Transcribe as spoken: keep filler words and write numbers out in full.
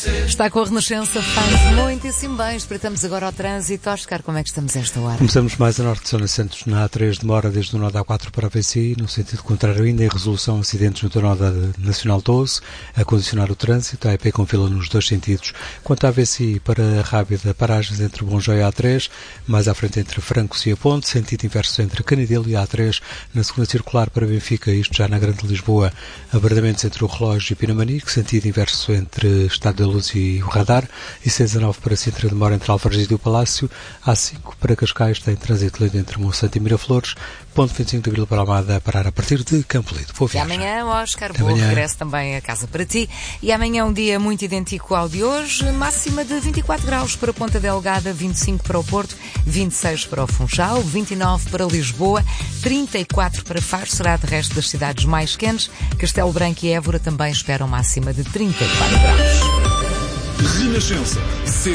Está com a Renascença, faz muitíssimo bem. Espreitamos agora ao trânsito. Oscar, como é que estamos esta hora? Começamos mais a norte de Zona Santos, na A três, demora desde o nó da A quatro para a V C I, no sentido contrário ainda, em resolução acidentes no nó da Nacional doze, a condicionar o trânsito, a E P com fila nos dois sentidos. Quanto à V C I, para a Rábida, paragens entre Bonjó e A três, mais à frente entre Francos e a Ponte, sentido inverso entre Canidelo e A três, na segunda circular para Benfica, isto já na Grande Lisboa, abordamentos entre o Relógio e Pinamanique, sentido inverso entre Estado da Luz e o Radar, e C dezanove para Sintra, demora entre Alfarragide e o Palácio, A cinco para Cascais, tem trânsito lento entre Monsanto e Miraflores, ponto vinte e cinco de Abril para Almada, a parar a partir de Campo Lido. Boa viagem. E amanhã, Oscar, Até bom amanhã. regresso também a casa para ti. E amanhã um dia muito idêntico ao de hoje, máxima de vinte e quatro graus para Ponta Delgada, vinte e cinco para o Porto, vinte e seis para o Funchal, vinte e nove para Lisboa, trinta e quatro para Faro, será de resto das cidades mais quentes. Castelo Branco e Évora também esperam máxima de trinta e quatro graus. Renascença.